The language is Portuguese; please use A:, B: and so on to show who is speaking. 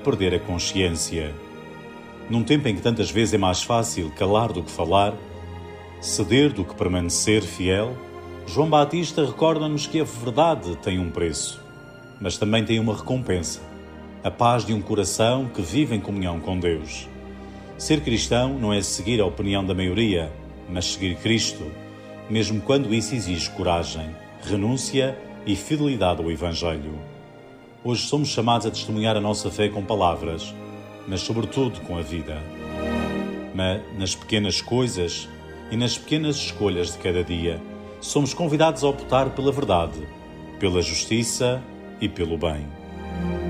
A: perder a consciência. Num tempo em que tantas vezes é mais fácil calar do que falar, ceder do que permanecer fiel, João Batista recorda-nos que a verdade tem um preço, mas também tem uma recompensa: a paz de um coração que vive em comunhão com Deus. Ser cristão não é seguir a opinião da maioria, mas seguir Cristo, mesmo quando isso exige coragem, renúncia e fidelidade ao Evangelho. Hoje somos chamados a testemunhar a nossa fé com palavras, mas sobretudo com a vida. Mas nas pequenas coisas e nas pequenas escolhas de cada dia, somos convidados a optar pela verdade, pela justiça e pelo bem.